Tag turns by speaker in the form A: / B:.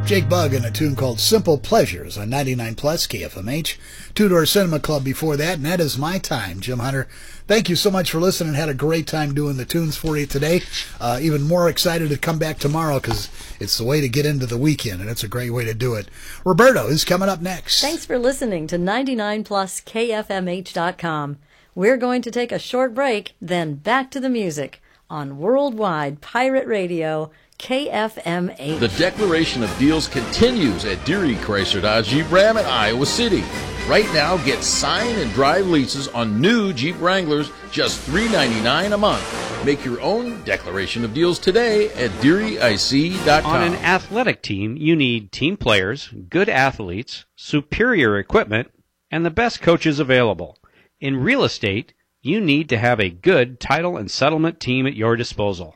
A: Jake Bugg in a tune called Simple Pleasures on 99 Plus KFMH. Two Door Cinema Club before that, and that is my time. Jim Hunter, thank you so much for listening. Had a great time doing the tunes for you today. Even more excited to come back tomorrow because it's the way to get into the weekend, and it's a great way to do it. Roberto is coming up next.
B: Thanks for listening to 99 Plus KFMH.com. We're going to take a short break, then back to the music on Worldwide Pirate Radio, KFMH.
C: The declaration of deals continues at Deary Chrysler Dodge Jeep Ram in Iowa City. Right now, get sign and drive leases on new Jeep Wranglers, just $399 a month. Make your own declaration of deals today at DearyIC.com.
D: On an athletic team, you need team players, good athletes, superior equipment, and the best coaches available. In real estate, you need to have a good title and settlement team at your disposal.